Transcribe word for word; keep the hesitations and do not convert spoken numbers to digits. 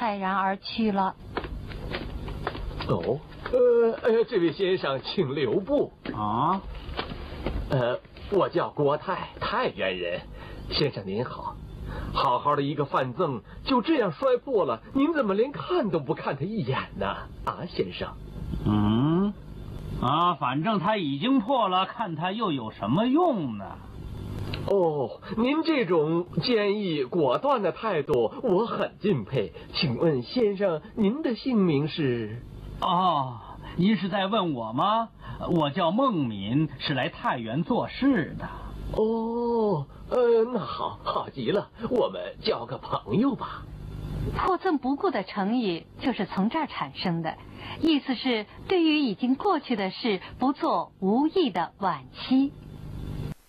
泰然而去了。 哦，呃呃，这位先生，请留步啊。 呃，我叫郭泰，太原人。先生您好，好好的一个范赠就这样摔破了，您怎么连看都不看他一眼呢？啊，先生。 嗯，啊，反正他已经破了，看他又有什么用呢？ 哦，您这种坚毅果断的态度，我很敬佩。请问先生，您的姓名是？ 哦，您是在问我吗？我叫孟敏，是来太原做事的。 哦，呃，那好，好极了，我们交个朋友吧。 破赠不顾的成语就是从这儿产生的，意思是对于已经过去的事不做无意的惋惜。